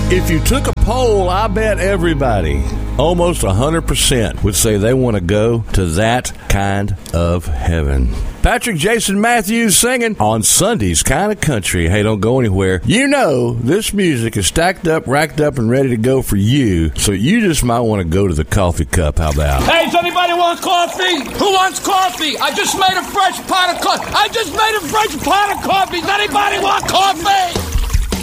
If you took a poll, I bet everybody, almost 100%, would say they want to go to that kind of heaven. Patrick Jason Matthews singing on Sunday's Kind of Country. Hey, don't go anywhere. You know this music is stacked up, racked up, and ready to go for you, so you just might want to go to the coffee cup. How about? Hey, does anybody want coffee? Who wants coffee? I just made a fresh pot of coffee. Does anybody want coffee?